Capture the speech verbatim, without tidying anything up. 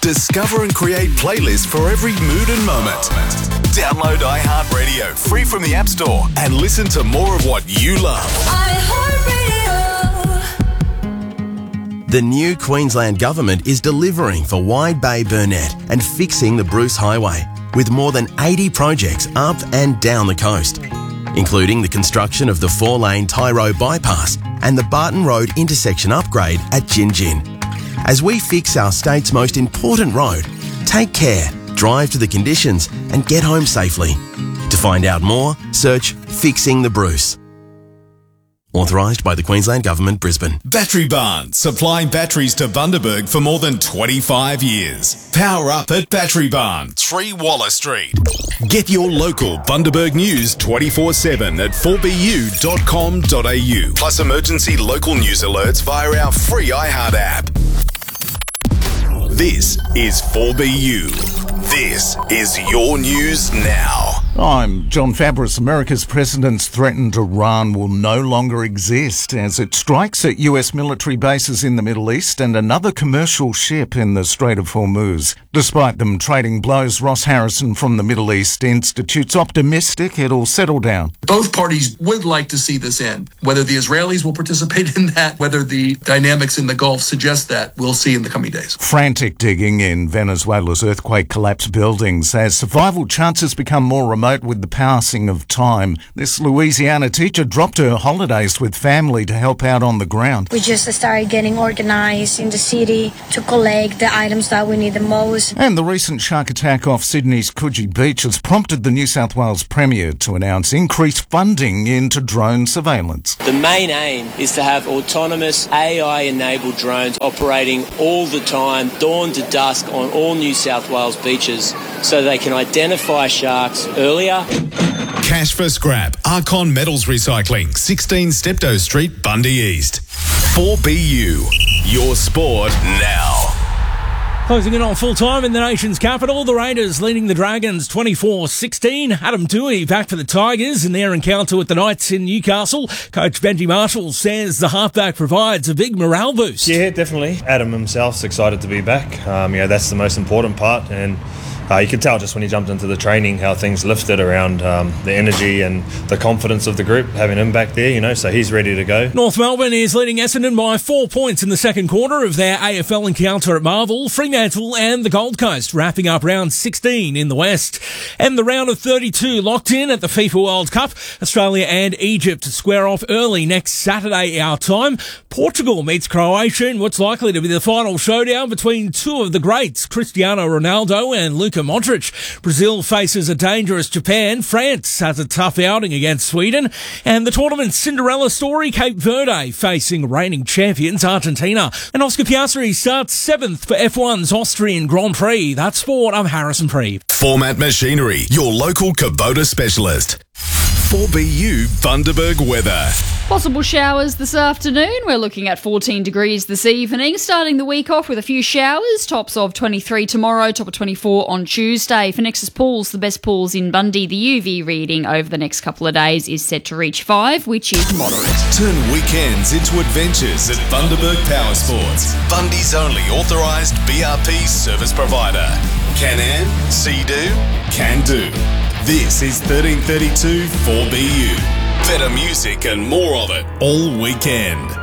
Discover and create playlists for every mood and moment. Download iHeartRadio free from the App Store and listen to more of what you love. iHeartRadio. The new Queensland Government is delivering for Wide Bay Burnett and fixing the Bruce Highway with more than eighty projects up and down the coast, including the construction of the four-lane Tyro bypass and the Barton Road intersection upgrade at Gin Gin. As we fix our state's most important road, take care, drive to the conditions and get home safely. To find out more, search Fixing the Bruce. Authorised by the Queensland Government, Brisbane. Battery Barn, supplying batteries to Bundaberg for more than twenty-five years. Power up at Battery Barn, three Wallace Street. Get your local Bundaberg news twenty-four seven at four b u dot com dot a u. Plus emergency local news alerts via our free iHeart app. This is four B U. This is your news now. I'm John Fabris. America's president's threatened Iran will no longer exist as it strikes at U S military bases in the Middle East and another commercial ship in the Strait of Hormuz. Despite them trading blows, Ross Harrison from the Middle East Institute's optimistic it'll settle down. Both parties would like to see this end. Whether the Israelis will participate in that, whether the dynamics in the Gulf suggest that, we'll see in the coming days. Frantic digging in Venezuela's earthquake-collapsed buildings as survival chances become more remote with the passing of time. This Louisiana teacher dropped her holidays with family to help out on the ground. We just started getting organized in the city to collect the items that we need the most. And the recent shark attack off Sydney's Coogee Beach has prompted the New South Wales Premier to announce increased funding into drone surveillance. The main aim is to have autonomous A I-enabled drones operating all the time, dawn to dusk, on all New South Wales beaches so they can identify sharks earlier. Cash for scrap. Archon Metals Recycling, sixteen Steptoe Street, Bundy East. four B U. Your sport now. Closing in on full time in the nation's capital, the Raiders leading the Dragons twenty-four sixteen. Adam Toohey back for the Tigers in their encounter with the Knights in Newcastle. Coach Benji Marshall says the halfback provides a big morale boost. Yeah, definitely. Adam himself's excited to be back. Um, you know, that's the most important part, and Uh, you could tell just when he jumped into the training how things lifted around um, the energy and the confidence of the group, having him back there, you know, so he's ready to go. North Melbourne is leading Essendon by four points in the second quarter of their A F L encounter at Marvel. Fremantle and the Gold Coast wrapping up round sixteen in the West. And the round of thirty-two locked in at the FIFA World Cup. Australia and Egypt square off early next Saturday our time. Portugal meets Croatia in what's likely to be the final showdown between two of the greats, Cristiano Ronaldo and Luka Modric. Brazil faces a dangerous Japan. France has a tough outing against Sweden. And the tournament's Cinderella story, Cape Verde facing reigning champions Argentina. And Oscar Piastri starts seventh for F one's Austrian Grand Prix. That's sport. I'm Harrison Pree. Format Machinery, your local Kubota specialist. four B U Bundaberg weather. Possible showers this afternoon. We're looking at fourteen degrees this evening. Starting the week off with a few showers. Tops of twenty-three tomorrow, top of twenty-four on Tuesday. For Nexus Pools, the best pools in Bundy, the U V reading over the next couple of days is set to reach five, which is moderate. Turn weekends into adventures at Bundaberg Power Sports. Bundy's only authorised B R P service provider. Can-Am, See-Do, Can-Do. This is thirteen thirty-two four B U. Better music and more of it all weekend.